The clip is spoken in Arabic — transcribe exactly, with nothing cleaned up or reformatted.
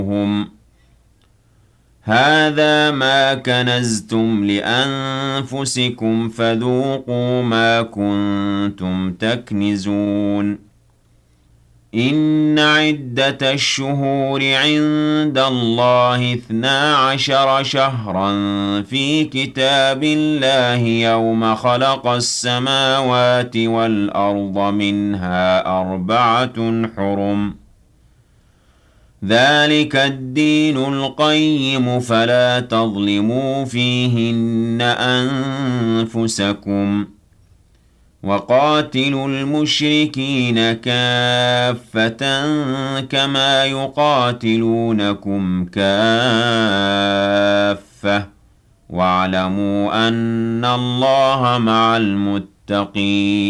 هذا ما كنزتم لأنفسكم فذوقوا ما كنتم تكنزون إن عدة الشهور عند الله اثنا عشر شهرا في كتاب الله يوم خلق السماوات والأرض منها أربعة حرم ذلك الدين القيم فلا تظلموا فيهن أنفسكم وقاتلوا المشركين كافة كما يقاتلونكم كافة واعلموا أن الله مع المتقين